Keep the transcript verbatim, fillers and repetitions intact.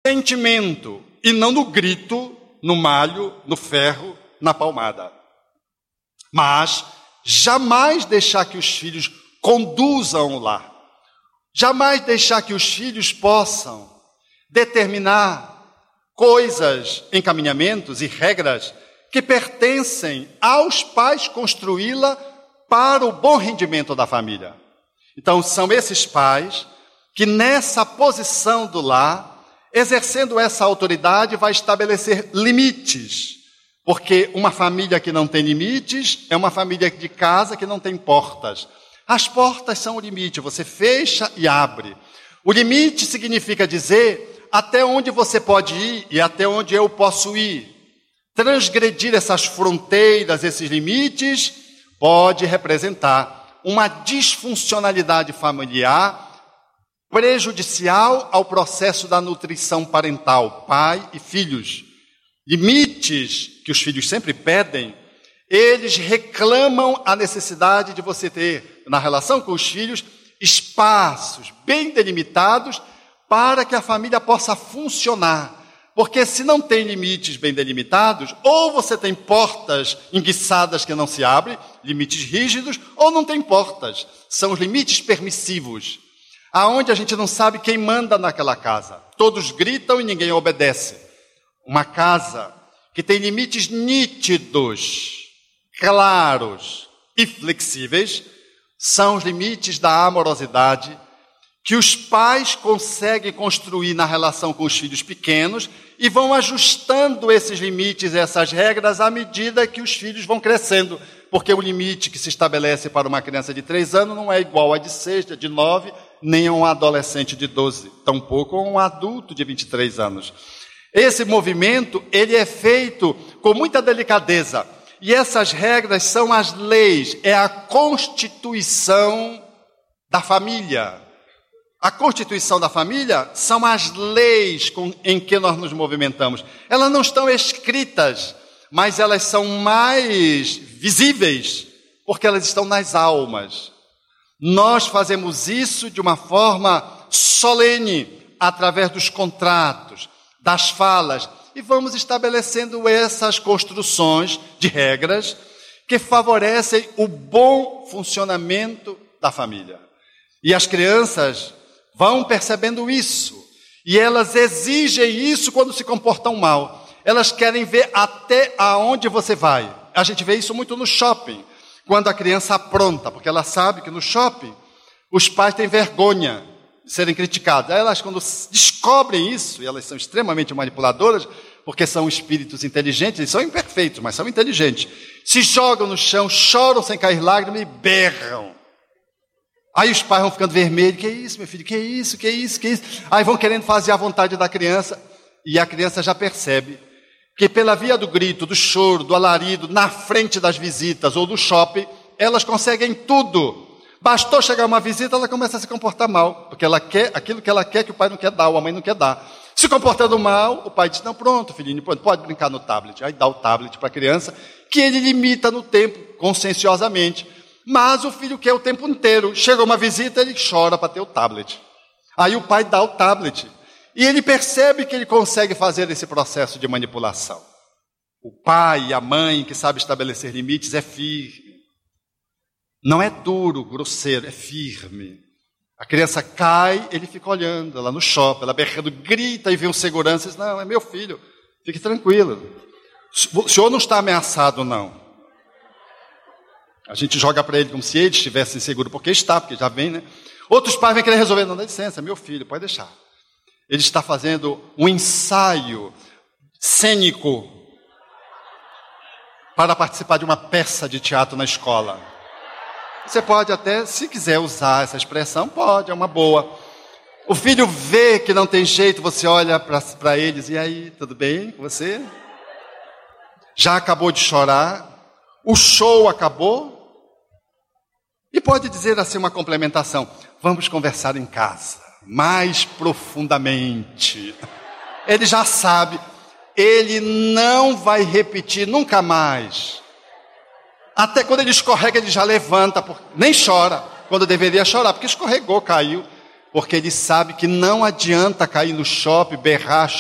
sentimento, e não no grito, no malho, no ferro, na palmada. Mas jamais deixar que os filhos conduzam o lar. Jamais deixar que os filhos possam determinar coisas, encaminhamentos e regras que pertencem aos pais construí-la para o bom rendimento da família. Então, são esses pais que nessa posição do lar, exercendo essa autoridade, vai estabelecer limites. Porque uma família que não tem limites é uma família de casa que não tem portas. As portas são o limite, você fecha e abre. O limite significa dizer até onde você pode ir e até onde eu posso ir. Transgredir essas fronteiras, esses limites, pode representar uma disfuncionalidade familiar prejudicial ao processo da nutrição parental, pai e filhos. Limites que os filhos sempre pedem, eles reclamam a necessidade de você ter, na relação com os filhos, espaços bem delimitados para que a família possa funcionar. Porque se não tem limites bem delimitados, ou você tem portas enguiçadas que não se abrem, limites rígidos, ou não tem portas. São os limites permissivos, aonde a gente não sabe quem manda naquela casa. Todos gritam e ninguém obedece. Uma casa que tem limites nítidos, claros e flexíveis, são os limites da amorosidade que os pais conseguem construir na relação com os filhos pequenos e vão ajustando esses limites, essas regras, à medida que os filhos vão crescendo. Porque o limite que se estabelece para uma criança de três anos não é igual a de seis, de nove, nem a um adolescente de doze, tampouco a um adulto de vinte e três anos. Esse movimento, ele é feito com muita delicadeza. E essas regras são as leis, é a constituição da família. A constituição da família são as leis com, em que nós nos movimentamos. Elas não estão escritas, mas elas são mais visíveis, porque elas estão nas almas. Nós fazemos isso de uma forma solene, através dos contratos, das falas, e vamos estabelecendo essas construções de regras que favorecem o bom funcionamento da família. E as crianças vão percebendo isso, e elas exigem isso quando se comportam mal. Elas querem ver até aonde você vai. A gente vê isso muito no shopping, quando a criança apronta, porque ela sabe que no shopping os pais têm vergonha de serem criticados. Aí elas, quando descobrem isso, e elas são extremamente manipuladoras, porque são espíritos inteligentes, eles são imperfeitos, mas são inteligentes, se jogam no chão, choram sem cair lágrimas e berram. Aí os pais vão ficando vermelhos, que isso, meu filho, que isso, que isso, que isso. Aí vão querendo fazer a vontade da criança, e a criança já percebe que pela via do grito, do choro, do alarido, na frente das visitas ou do shopping, elas conseguem tudo. Bastou chegar uma visita, ela começa a se comportar mal, porque ela quer aquilo que ela quer que o pai não quer dar, ou a mãe não quer dar. Se comportando mal, o pai diz, não, pronto, filhinho, pode brincar no tablet. Aí dá o tablet para a criança, que ele limita no tempo, conscienciosamente. Mas o filho quer o tempo inteiro. Chega uma visita, ele chora para ter o tablet. Aí o pai dá o tablet. E ele percebe que ele consegue fazer esse processo de manipulação. O pai e a mãe que sabe estabelecer limites é firme. Não é duro, grosseiro, é firme. A criança cai, ele fica olhando, ela no shopping, ela berrando, grita e vê um segurança e diz, não, é meu filho, fique tranquilo. O senhor não está ameaçado, não. A gente joga para ele como se ele estivesse inseguro, porque está, porque já vem, né? Outros pais vêm querer resolver, não, dá licença, é meu filho, pode deixar. Ele está fazendo um ensaio cênico para participar de uma peça de teatro na escola. Você pode até, se quiser usar essa expressão, pode, é uma boa. O filho vê que não tem jeito, você olha para eles, e aí, tudo bem com você? Já acabou de chorar? O show acabou? E pode dizer assim uma complementação, vamos conversar em casa, mais profundamente. Ele já sabe, ele não vai repetir nunca mais. Até quando ele escorrega, ele já levanta, nem chora, quando deveria chorar, porque escorregou, caiu. Porque ele sabe que não adianta cair no shopping, berrar,